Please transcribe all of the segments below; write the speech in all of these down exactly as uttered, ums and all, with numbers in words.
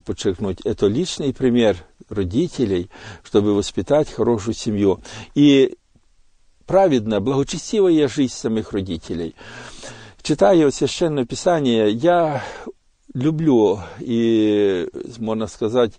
подчеркнуть, это личный пример родителей, чтобы воспитать хорошую семью. И праведная, благочестивая жизнь самих родителей. Читая Священное Писание, я люблю, и, можно сказать,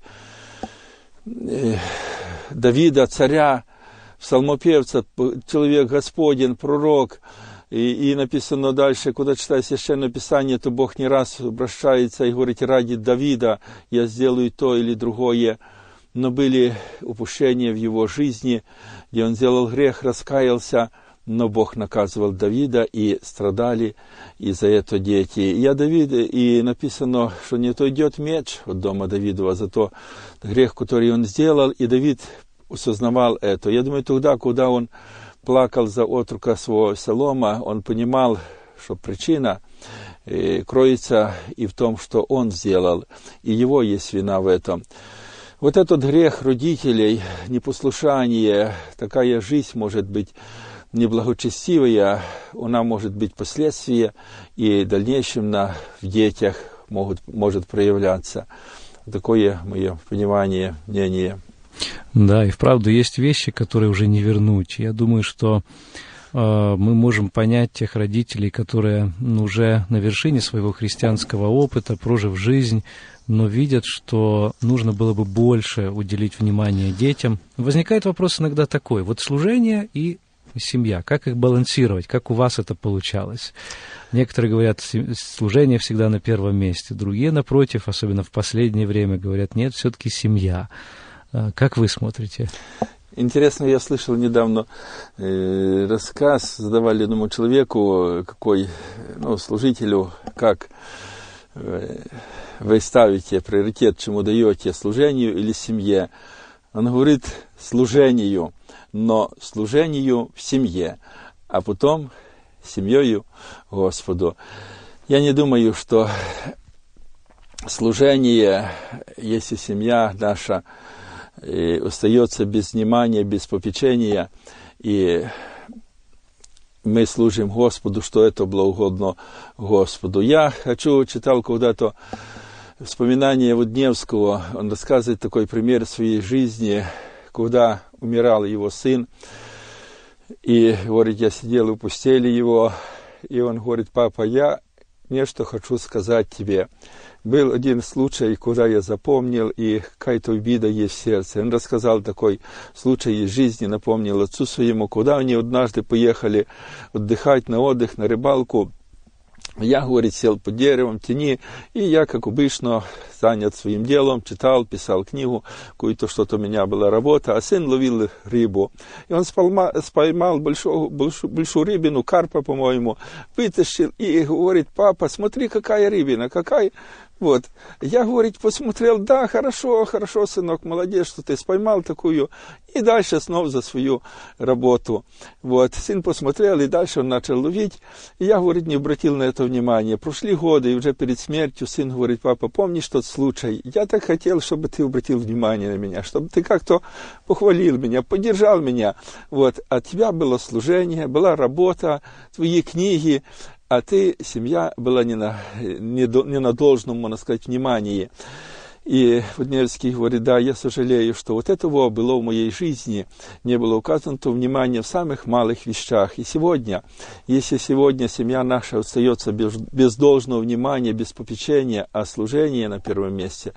Давида, царя, псалмопевца, человек Господень, пророк. И, и написано дальше, куда читаю Священное Писание, то Бог не раз обращается и говорит: ради Давида я сделаю то или другое. Но были упущения в его жизни, где он сделал грех, раскаялся, но Бог наказывал Давида, и страдали из-за этого дети. Я Давид, и написано, что не то идет меч от дома Давидова за то грех, который он сделал, и Давид осознавал это. Я думаю, тогда, когда он плакал за отрока своего Солома, он понимал, что причина э, кроется и в том, что он сделал, и его есть вина в этом. Вот этот грех родителей, непослушание, такая жизнь может быть неблагочестивая, она может быть последствия, и в дальнейшем на, в детях могут, может проявляться. Такое мое понимание, мнение. Да, и вправду есть вещи, которые уже не вернуть. Я думаю, что э, мы можем понять тех родителей, которые ну, уже на вершине своего христианского опыта, прожив жизнь, но видят, что нужно было бы больше уделить внимание детям. Возникает вопрос иногда такой: вот служение и семья, как их балансировать, как у вас это получалось? Некоторые говорят, служение всегда на первом месте, другие, напротив, особенно в последнее время, говорят, нет, все-таки семья. Как вы смотрите? Интересно, я слышал недавно э, рассказ, задавали одному человеку, какой, ну, служителю, как э, вы ставите приоритет, чему даете, служению или семье. Он говорит: служению, но служению в семье, а потом семьёю Господу. Я не думаю, что служение, если семья наша и остается без внимания, без попечения, и мы служим Господу, что это было угодно Господу. Я хочу, читал когда-то вспоминание Водневского, он рассказывает такой пример своей жизни, когда умирал его сын, и говорит, я сидел у постели его, и он говорит: папа, я нечто хочу сказать тебе. Был один случай, куда я запомнил, и какая-то обида есть в сердце. Он рассказал такой случай из жизни, напомнил отцу своему, куда они однажды поехали отдыхать на отдых, на рыбалку. Я, говорит, сел под деревом, в тени, и я, как обычно, занят своим делом, читал, писал книгу, какую-то что-то у меня была работа, а сын ловил рыбу. И он споймал, споймал большую, большую, большую рыбину, карпа, по-моему, вытащил и говорит: папа, смотри, какая рыбина, какая... Вот. Я, говорит, посмотрел: да, хорошо, хорошо, сынок, молодец, что ты споймал такую. И дальше снова за свою работу. Вот. Сын посмотрел, и дальше он начал ловить. И я, говорит, не обратил на это внимания. Прошли годы, и уже перед смертью сын говорит: папа, помнишь тот случай? Я так хотел, чтобы ты обратил внимание на меня, чтобы ты как-то похвалил меня, поддержал меня. Вот. От тебя было служение, была работа, твои книги, а ты, семья, была не на, не, до, не на должном, можно сказать, внимании. И Водневский говорит: да, я сожалею, что вот этого было в моей жизни, не было указано то внимание в самых малых вещах. И сегодня, если сегодня семья наша остается без, без должного внимания, без попечения, а служение на первом месте,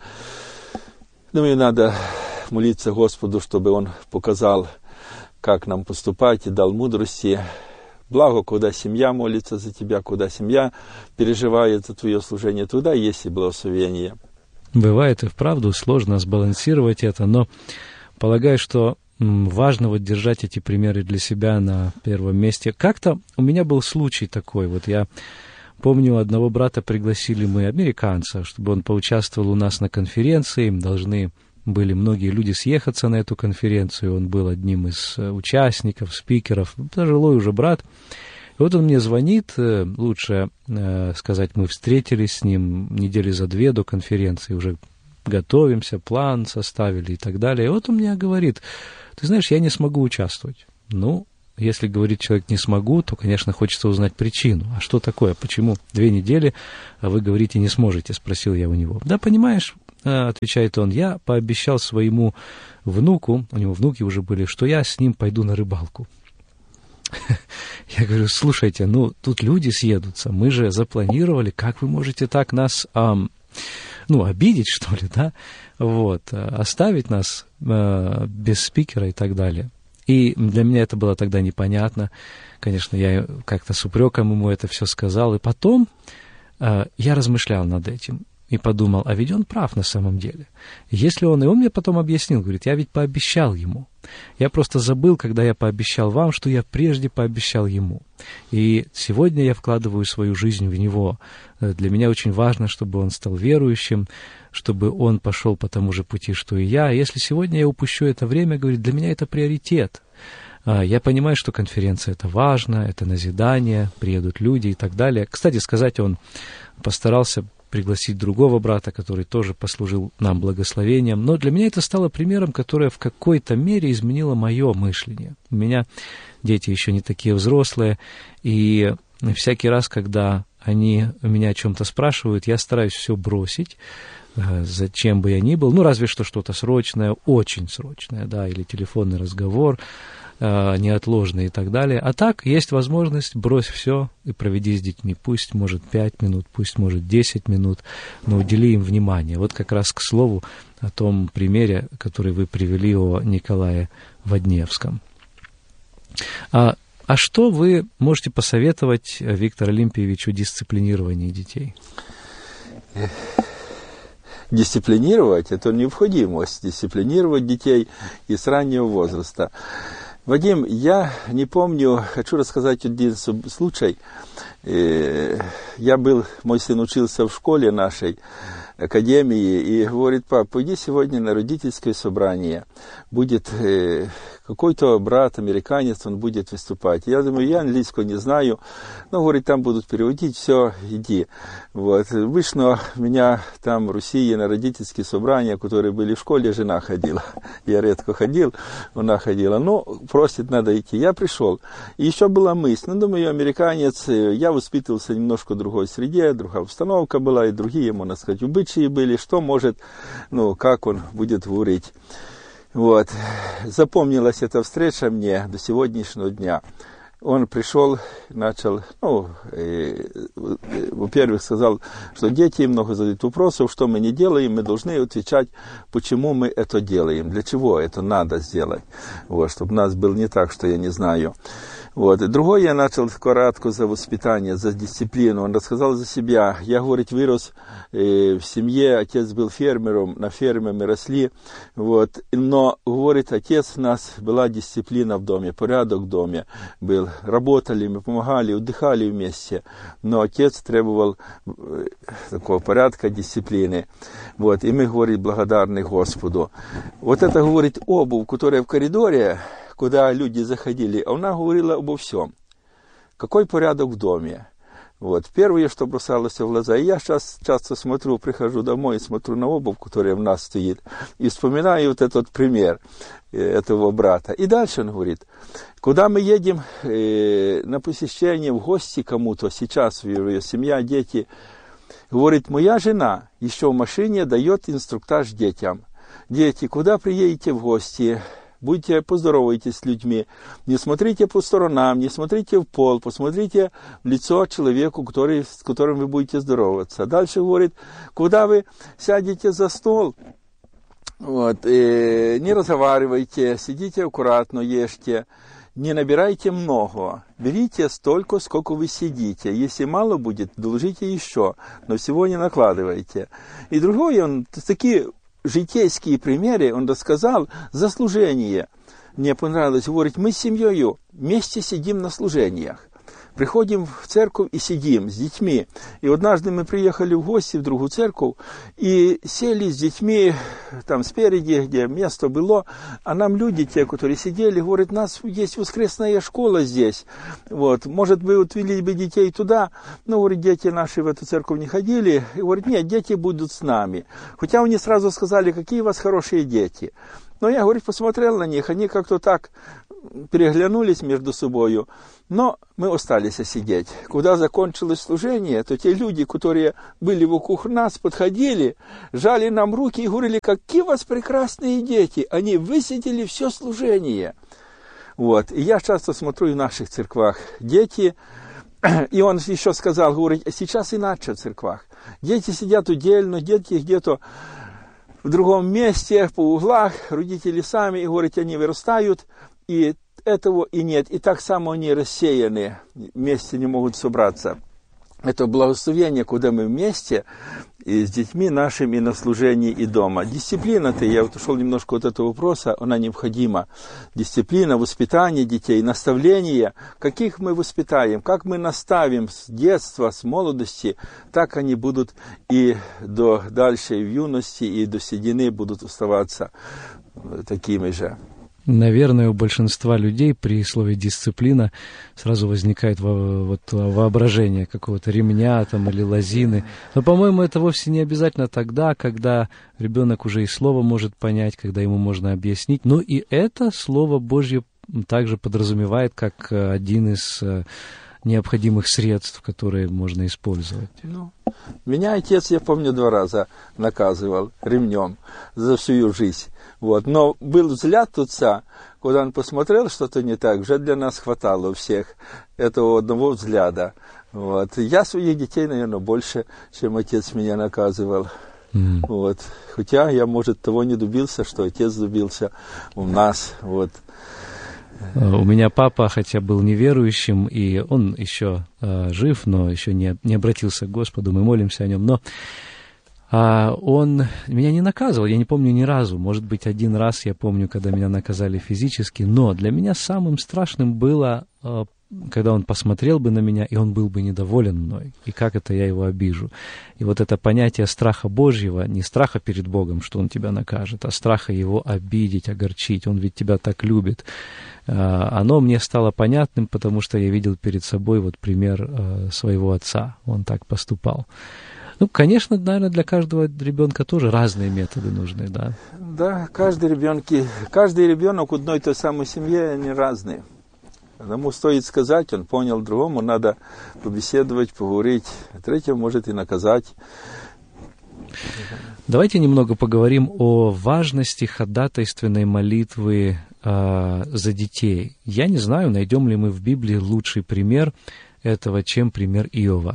думаю, надо молиться Господу, чтобы Он показал, как нам поступать, и дал мудрости. Благо, когда семья молится за тебя, когда семья переживает за твое служение, туда есть и благословение. Бывает и вправду сложно сбалансировать это, но полагаю, что важно вот держать эти примеры для себя на первом месте. Как-то у меня был случай такой, вот я помню, одного брата пригласили мы, американца, чтобы он поучаствовал у нас на конференции, должны были многие люди съехаться на эту конференцию, он был одним из участников, спикеров, пожилой уже брат. И вот он мне звонит, лучше э, сказать, мы встретились с ним недели за две до конференции, уже готовимся, план составили и так далее. И вот он мне говорит: ты знаешь, я не смогу участвовать. Ну, если говорит человек не смогу, то, конечно, хочется узнать причину. А что такое? Почему две недели, а вы говорите не сможете? Спросил я у него. Да, понимаешь, отвечает он, я пообещал своему внуку, у него внуки уже были, что я с ним пойду на рыбалку. Я говорю, слушайте, ну, тут люди съедутся, мы же запланировали, как вы можете так нас, ам, ну, обидеть, что ли, да, вот, оставить нас а, без спикера и так далее. И для меня это было тогда непонятно, конечно, я как-то с упреком ему это все сказал, и потом а, я размышлял над этим. И подумал, а ведь он прав на самом деле. Если он, и он мне потом объяснил, говорит, я ведь пообещал ему. Я просто забыл, когда я пообещал вам, что я прежде пообещал ему. И сегодня я вкладываю свою жизнь в него. Для меня очень важно, чтобы он стал верующим, чтобы он пошел по тому же пути, что и я. Если сегодня я упущу это время, говорит, для меня это приоритет. Я понимаю, что конференция — это важно, это назидание, приедут люди и так далее. Кстати сказать, он постарался пригласить другого брата, который тоже послужил нам благословением. Но для меня это стало примером, которое в какой-то мере изменило мое мышление. У меня дети еще не такие взрослые, и всякий раз, когда они меня о чем-то спрашивают, я стараюсь все бросить, зачем бы я ни был, ну, разве что что-то срочное, очень срочное, да, или телефонный разговор, неотложные и так далее. А так, есть возможность, брось все и проведи с детьми. Пусть, может, пять минут, пусть, может, десять минут, но удели им внимание. Вот как раз к слову о том примере, который вы привели о Николае Водневском. А, а что вы можете посоветовать Виктору Олимпиевичу дисциплинировании детей? Дисциплинировать – это необходимость. Дисциплинировать детей и с раннего возраста. Вадим, я не помню, хочу рассказать один случай. Я был, мой сын учился в школе нашей, академии, и говорит, пап, пойди сегодня на родительское собрание. Будет э, какой-то брат, американец, он будет выступать. Я думаю, я английского не знаю, но, говорит, там будут переводить, все, иди. Вот. Вышло меня там в России на родительские собрания, которые были в школе, жена ходила. Я редко ходил, она ходила. Ну, просит, надо идти. Я пришел. И еще была мысль, ну, думаю, американец, я воспитывался немножко в другой среде, другая обстановка была, и другие, можно сказать, обычаи были, что может, ну, как он будет говорить. Вот. Запомнилась эта встреча мне до сегодняшнего дня. Он пришел, начал, ну, э, э, во-первых, сказал, что дети много задают вопросов, что мы не делаем, мы должны отвечать, почему мы это делаем, для чего это надо сделать, вот, чтобы у нас было не так, что я не знаю. Вот. И другой я начал коротко за воспитание, за дисциплину. Он рассказал за себя. Я, говорит, вырос э, в семье, отец был фермером, на ферме мы росли. Вот. Но, говорит, отец у нас, была дисциплина в доме, порядок в доме был. Работали, мы помогали, отдыхали вместе. Но отец требовал э, такого порядка, дисциплины. Вот. И мы, говорит, благодарны Господу. Вот это, говорит, обувь, которая в коридоре, куда люди заходили, она говорила обо всем. Какой порядок в доме. Вот. Первое, что бросалось в глаза. И я сейчас часто смотрю, прихожу домой и смотрю на обувь, которая в нас стоит, и вспоминаю вот этот пример этого брата. И дальше он говорит, куда мы едем э, на посещение, в гости кому-то, сейчас ее семья, дети, говорит, моя жена еще в машине дает инструктаж детям. Дети, куда приедете в гости? Будьте, поздоровайтесь с людьми, не смотрите по сторонам, не смотрите в пол, посмотрите в лицо человеку, который, с которым вы будете здороваться. Дальше говорит, куда вы сядете за стол, вот, и не разговаривайте, сидите аккуратно, ешьте, не набирайте много, берите столько, сколько вы сидите. Если мало будет, доложите еще, но всего не накладывайте. И другой, он такие житейские примеры, он рассказал за служение. Мне понравилось, говорит, мы с семьей вместе сидим на служениях. Приходим в церковь и сидим с детьми. И однажды мы приехали в гости в другую церковь и сели с детьми там спереди, где место было. А нам люди, те, которые сидели, говорят, у нас есть воскресная школа здесь. Вот, может, вы отвели бы детей туда? Ну, говорит, дети наши в эту церковь не ходили. И говорит, нет, дети будут с нами. Хотя они сразу сказали, какие у вас хорошие дети. Но я, говорит, посмотрел на них, они как-то так переглянулись между собою, но мы остались сидеть. Когда закончилось служение, то те люди, которые были вокруг нас, подходили, жали нам руки и говорили, какие у вас прекрасные дети, они высидели все служение. Вот. И я часто смотрю в наших церквах, дети, и он еще сказал, говорит, сейчас иначе в церквах. Дети сидят удельно, дети где-то в другом месте, по углах, родители сами, и, говорит, они вырастают, и этого и нет. И так само они рассеяны, вместе не могут собраться. Это благословение, когда мы вместе и с детьми нашими на служении и дома. Дисциплина-то, я вот ушел немножко от этого вопроса, она необходима. Дисциплина, воспитание детей, наставление. Каких мы воспитаем, как мы наставим с детства, с молодости, так они будут и до дальше в юности, и до седины будут оставаться такими же. Наверное, у большинства людей при слове «дисциплина» сразу возникает во, вот, воображение какого-то ремня там, или лозины. Но, по-моему, это вовсе не обязательно тогда, когда ребенок уже и слово может понять, когда ему можно объяснить. Но и это Слово Божье также подразумевает как один из необходимых средств, которые можно использовать. Ну, меня отец, я помню, два раза наказывал ремнем за всю жизнь. Вот. Но был взгляд отца, когда он посмотрел, что-то не так, уже для нас хватало у всех этого одного взгляда. Вот. Я своих детей, наверное, больше, чем отец меня наказывал. Mm. Вот. Хотя я, может, того не добился, что отец добился у нас. Вот. У меня папа, хотя был неверующим, и он еще э, жив, но еще не, не обратился к Господу, мы молимся о нем, но а, он меня не наказывал, я не помню ни разу, может быть, один раз я помню, когда меня наказали физически, но для меня самым страшным было, э, когда он посмотрел бы на меня, и он был бы недоволен мной, и как это я его обижу. И вот это понятие страха Божьего, не страха перед Богом, что он тебя накажет, а страха его обидеть, огорчить, он ведь тебя так любит, оно мне стало понятным, потому что я видел перед собой вот пример своего отца, он так поступал. Ну, конечно, наверное, для каждого ребенка тоже разные методы нужны, да? Да, каждый, ребенки, каждый ребенок в одной и той самой семье, они разные. Одному стоит сказать, он понял, другому надо побеседовать, поговорить, третьему может и наказать. Давайте немного поговорим о важности ходатайственной молитвы э, за детей. Я не знаю, найдем ли мы в Библии лучший пример этого, чем пример Иова.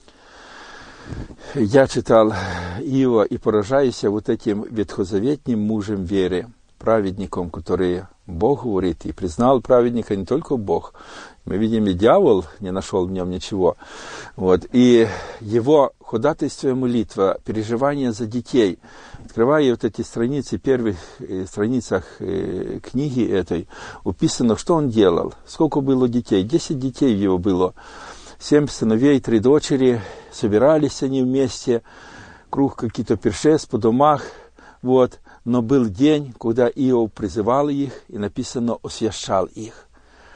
Я читал Иова и поражаюсь вот этим ветхозаветным мужем веры, праведником, который Бог говорит, и признал праведника не только Бог. Мы видим, и дьявол не нашел в нем ничего. Вот. И его ходатайство и молитва, переживание за детей. Открывая вот эти страницы, первых э, страницах э, книги этой, описано, что он делал, сколько было детей. Десять детей у него было. Семь сыновей, три дочери. Собирались они вместе, круг какие-то пиршеств по домах. Вот. Но был день, когда Иов призывал их, и написано, освящал их.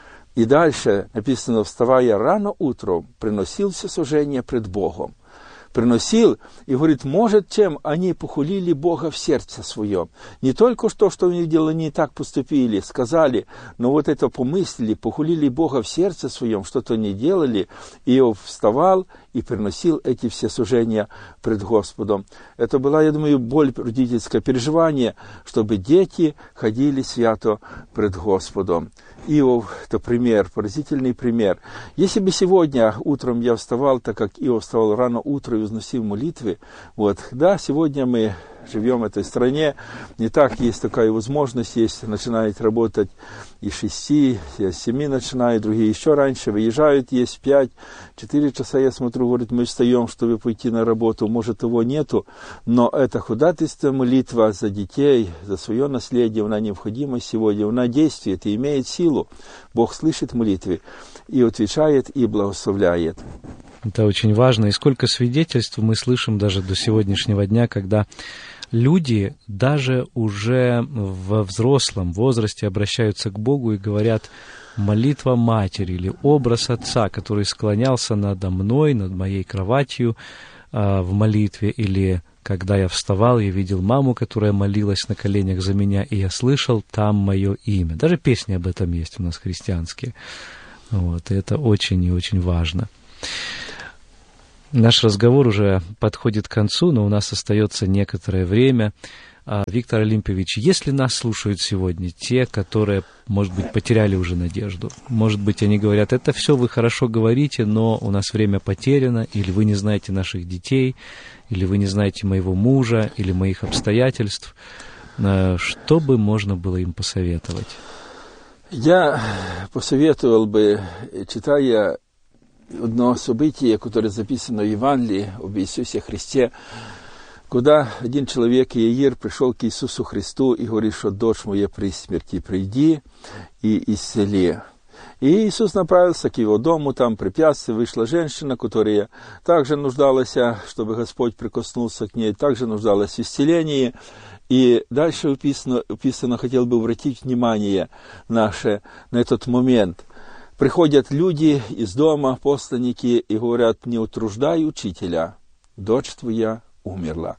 И дальше написано, вставая рано утром, приносил все служение пред Богом. Приносил и говорит, может, чем они похулили Бога в сердце своем. Не только то, что они делали, не так поступили, сказали, но вот это помыслили, похулили Бога в сердце своем, что-то не делали. Иов вставал и приносил эти все служения пред Господом. Это была, я думаю, боль родительское переживание, чтобы дети ходили свято пред Господом. Иов – это пример, поразительный пример. Если бы сегодня утром я вставал, так как Иов вставал рано утром и возносил молитвы, вот, да, сегодня мы живем в этой стране, не так есть такая возможность, есть, начинает работать и шести, и семи начинают, другие еще раньше выезжают, есть пять, четыре часа, я смотрю, говорит, мы встаем, чтобы пойти на работу, может, его нету, но это ходатайство, молитва за детей, за свое наследие, она необходима сегодня, она действует и имеет силу. Бог слышит молитвы и отвечает, и благословляет. Это очень важно. И сколько свидетельств мы слышим даже до сегодняшнего дня, когда люди даже уже во взрослом возрасте обращаются к Богу и говорят, молитва матери или образ отца, который склонялся надо мной, над моей кроватью э, в молитве, или когда я вставал, я видел маму, которая молилась на коленях за меня, и я слышал там мое имя. Даже песни об этом есть у нас христианские. Вот, и это очень и очень важно. Наш разговор уже подходит к концу, но у нас остается некоторое время. Виктор Олимпиевич, если нас слушают сегодня те, которые, может быть, потеряли уже надежду, может быть, они говорят, это все вы хорошо говорите, но у нас время потеряно, или вы не знаете наших детей, или вы не знаете моего мужа, или моих обстоятельств, что бы можно было им посоветовать? Я посоветовал бы, читая одно событие, которое записано в Евангелии об Иисусе Христе, когда один человек, Иаир, пришел к Иисусу Христу и говорит, что дочь моя при смерти, приди и исцели. И Иисус направился к его дому, там препятствие, вышла женщина, которая также нуждалась, чтобы Господь прикоснулся к ней, также нуждалась в исцелении. И дальше написано, написано, хотел бы обратить внимание наше на этот момент. Приходят люди из дома, посланники, и говорят, не утруждай учителя, дочь твоя умерла.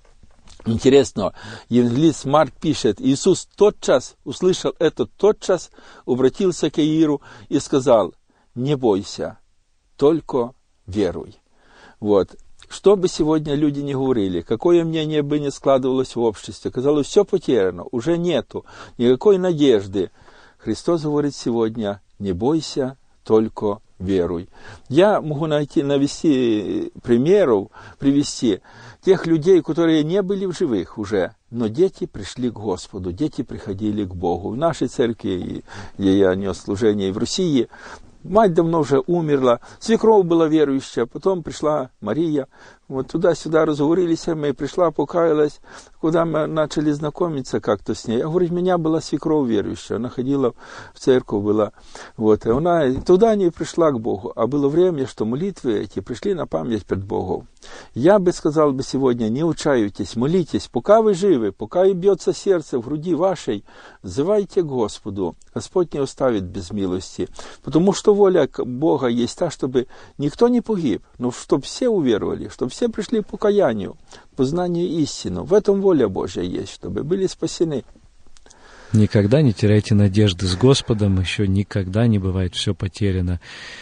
Интересно, евангелист Марк пишет, Иисус тотчас услышал это, тотчас обратился к Иаиру и сказал, не бойся, только веруй. Вот. Что бы сегодня люди не говорили, какое мнение бы ни складывалось в обществе, казалось, все потеряно, уже нету никакой надежды. Христос говорит сегодня, не бойся, только веруй. Я могу найти, навести примеров, привести тех людей, которые не были в живых уже, но дети пришли к Господу, дети приходили к Богу. В нашей церкви, где я нес служение, и в России, мать давно уже умерла, свекровь была верующая, потом пришла Мария, вот туда-сюда разговорились мы, пришла, покаялась, куда мы начали знакомиться как-то с ней. Я говорю, у меня была свекровь верующая, она ходила в церковь, была, вот, и она туда не пришла к Богу, а было время, что молитвы эти пришли на память пред Богом. Я бы сказал бы сегодня, не учайтесь, молитесь, пока вы живы, пока и бьется сердце в груди вашей, взывайте к Господу, Господь не оставит без милости, потому что воля Бога есть та, чтобы никто не погиб, но чтобы все уверовали, чтобы все пришли к покаянию, к познанию истины. В этом воля Божья есть, чтобы были спасены. Никогда не теряйте надежды с Господом, еще никогда не бывает все потеряно.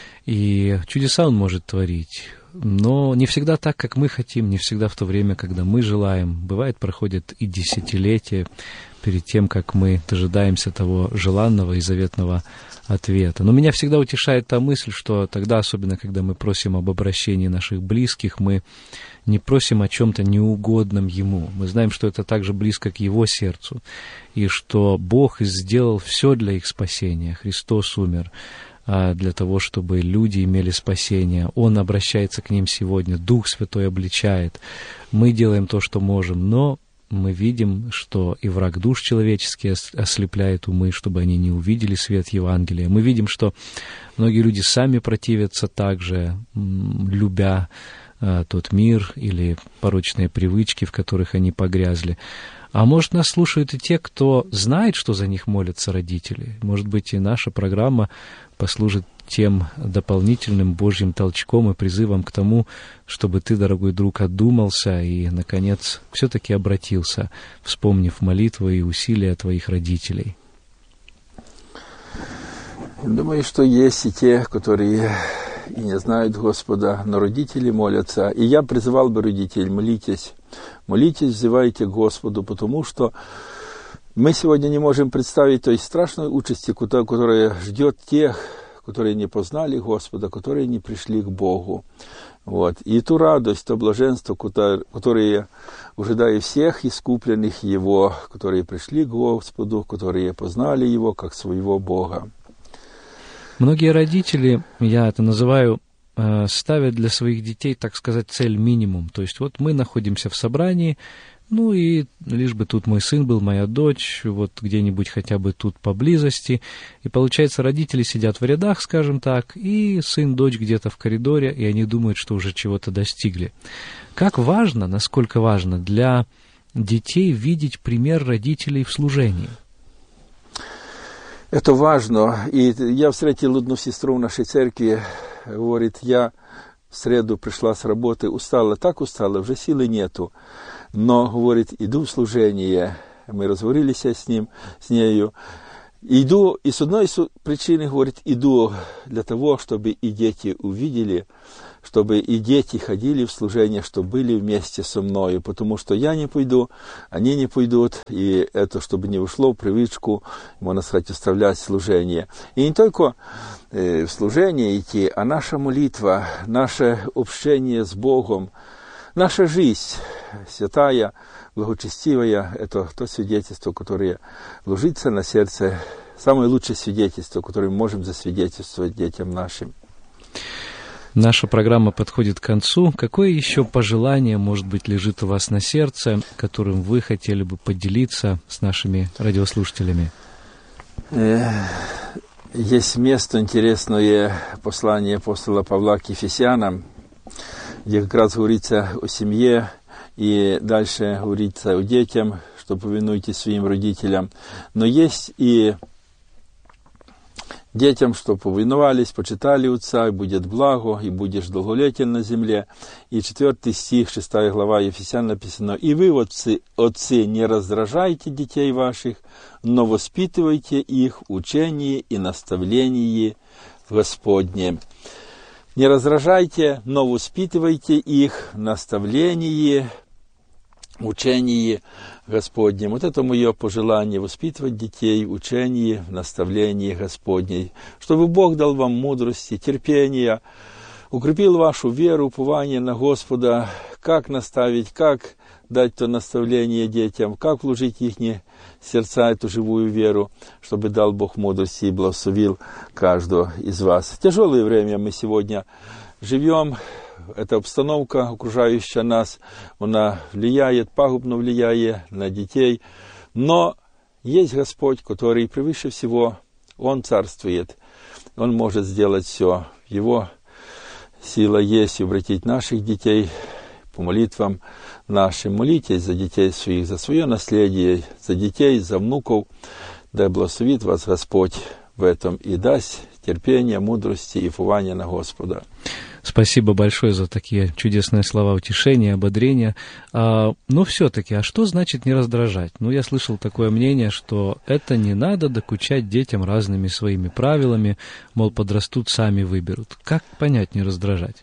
И чудеса Он может творить, но не всегда так, как мы хотим, не всегда в то время, когда мы желаем. Бывает, проходят и десятилетия перед тем, как мы дожидаемся того желанного и заветного ответа. Но меня всегда утешает та мысль, что тогда, особенно когда мы просим об обращении наших близких, мы не просим о чем-то неугодном Ему. Мы знаем, что это также близко к Его сердцу, и что Бог сделал все для их спасения. Христос умер для того, чтобы люди имели спасение. Он обращается к ним сегодня, Дух Святой обличает. Мы делаем то, что можем, но мы видим, что и враг душ человеческих ослепляет умы, чтобы они не увидели свет Евангелия. Мы видим, что многие люди сами противятся также, любя а, тот мир или порочные привычки, в которых они погрязли. А может, нас слушают и те, кто знает, что за них молятся родители. Может быть, и наша программа послужит тем дополнительным Божьим толчком и призывом к тому, чтобы ты, дорогой друг, одумался и, наконец, все-таки обратился, вспомнив молитвы и усилия твоих родителей. Думаю, что есть и те, которые и не знают Господа, но родители молятся. И я призывал бы родителей, молитесь, молитесь, взывайте к Господу, потому что мы сегодня не можем представить той страшной участи, которая ждет тех, которые не познали Господа, которые не пришли к Богу. Вот. И ту радость, то блаженство, которые ожидают всех искупленных Его, которые пришли к Господу, которые познали Его как своего Бога. Многие родители, я это называю, ставят для своих детей, так сказать, цель минимум. То есть вот мы находимся в собрании, ну и лишь бы тут мой сын был, моя дочь, вот где-нибудь хотя бы тут поблизости. И получается, родители сидят в рядах, скажем так, и сын, дочь где-то в коридоре, и они думают, что уже чего-то достигли. Как важно, насколько важно для детей видеть пример родителей в служении? Это важно. И я встретил одну сестру в нашей церкви, говорит, я в среду пришла с работы, устала, так устала, уже силы нету. но, говорит, иду в служение. Мы разговорились с ним, с нею. Иду, и с одной причины, говорит, иду для того, чтобы и дети увидели, чтобы и дети ходили в служение, чтобы были вместе со мною, потому что я не пойду, они не пойдут, и это, чтобы не ушло в привычку, можно сказать, оставлять служение. И не только э, в служение идти, а наша молитва, наше общение с Богом, наша жизнь святая, благочестивая, это то свидетельство, которое ложится на сердце, самое лучшее свидетельство, которое мы можем засвидетельствовать детям нашим. Наша программа подходит к концу. Какое еще пожелание, может быть, лежит у вас на сердце, которым вы хотели бы поделиться с нашими радиослушателями? Есть место интересное, послание апостола Павла к Ефесянам, где как раз говорится о семье, и дальше говорится о детям, что повинуйтесь своим родителям. Но есть и детям, что повиновались, почитали отца, и будет благо, и будешь долголетен на земле. И четвертый стих, шестая глава Ефесян написано: «И вы, отцы, отцы, не раздражайте детей ваших, но воспитывайте их в учении и наставлении в Господне». Не раздражайте, но воспитывайте их в наставлении, учении Господнем. Вот это мое пожелание, воспитывать детей в учении, в наставлении Господней, чтобы Бог дал вам мудрости, терпения, укрепил вашу веру, упование на Господа, как наставить, как дать то наставление детям, как вложить в их сердца эту живую веру, чтобы дал Бог мудрости и благословил каждого из вас. В тяжелое время мы сегодня живем. Эта обстановка, окружающая нас, она влияет, пагубно влияет на детей. Но есть Господь, который превыше всего, Он царствует. Он может сделать все. Его сила есть обратить наших детей по молитвам нашим. Молитесь за детей своих, за свое наследие, за детей, за внуков. Да благословит вас Господь в этом и даст терпение, мудрости и упование на Господа. Спасибо большое за такие чудесные слова утешения, ободрения. А, но все-таки, а что значит не раздражать? Ну, я слышал такое мнение, что это не надо докучать детям разными своими правилами, мол, подрастут, сами выберут. Как понять не раздражать?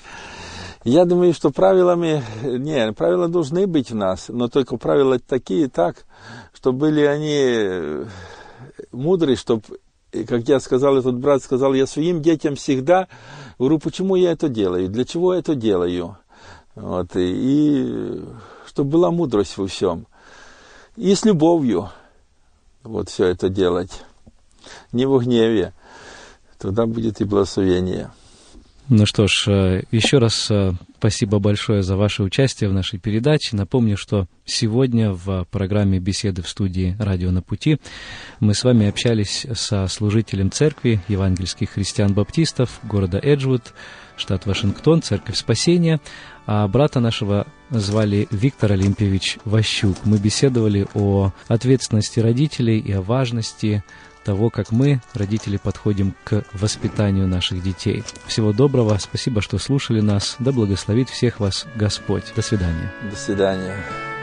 Я думаю, что правилами... Не, правила должны быть в нас, но только правила такие так, чтобы были они мудрые, чтобы... Как я сказал, этот брат сказал, я своим детям всегда говорю, почему я это делаю, для чего я это делаю. Вот, и, и чтобы была мудрость во всем. И с любовью вот все это делать. Не в гневе. Тогда будет и благословение. Ну что ж, еще раз спасибо большое за ваше участие в нашей передаче. Напомню, что сегодня в программе «Беседы в студии «Радио на пути» мы с вами общались со служителем церкви евангельских христиан-баптистов города Эджвуд, штат Вашингтон, Церковь Спасения. А брата нашего звали Виктор Олимпиевич Ващук. Мы беседовали о ответственности родителей и о важности того, как мы, родители, подходим к воспитанию наших детей. Всего доброго, спасибо, что слушали нас. Да благословит всех вас Господь. До свидания. До свидания.